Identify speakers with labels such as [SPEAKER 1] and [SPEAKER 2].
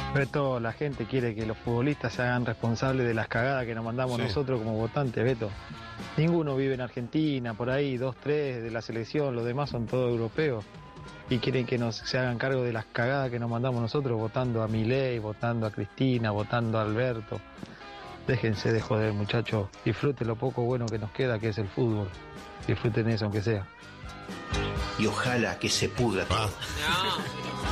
[SPEAKER 1] Beto, la gente quiere que los futbolistas se hagan responsables de las cagadas que nos mandamos nosotros como votantes, Beto. Ninguno vive en Argentina, por ahí, 2, 3 de la selección, los demás son todos europeos. Y quieren que se hagan cargo de las cagadas que nos mandamos nosotros, votando a Milei, votando a Cristina, votando a Alberto. Déjense de joder, muchachos. Disfruten lo poco bueno que nos queda, que es el fútbol. Disfruten eso, aunque sea.
[SPEAKER 2] Y ojalá que se pudra todo.
[SPEAKER 3] No.